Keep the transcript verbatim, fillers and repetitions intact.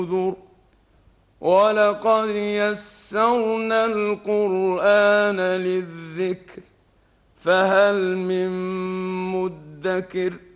ذر ولقد يسرنا القرآن للذكر فهل من مدكر